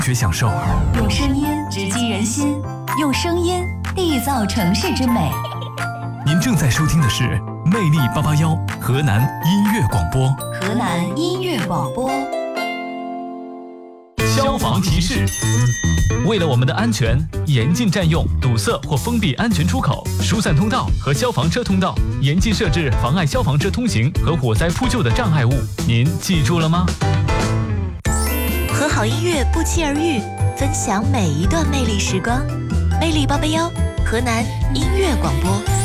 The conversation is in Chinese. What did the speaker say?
觉享受， 用声音直击人心，用声音缔造城市之美。 您正在收听的是魅力881河南音乐广播。 河南音乐广播。 消防提示：为了我们的安全，严禁占用、堵塞或封闭安全出口、疏散通道和消防车通道，严禁设置妨碍消防车通行和火灾扑救的障碍物。您记住了吗？ 和好音乐不期而遇，分享每一段魅力时光。魅力881，河南音乐广播。